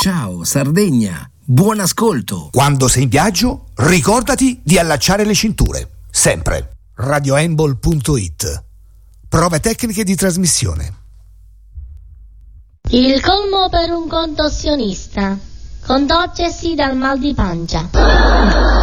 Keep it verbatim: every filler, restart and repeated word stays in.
ciao, Sardegna. Buon ascolto. Quando sei in viaggio, ricordati di allacciare le cinture. Sempre. radioembol punto it. Prove tecniche di trasmissione. Il colmo per un contorsionista. Contorcersi dal mal di pancia.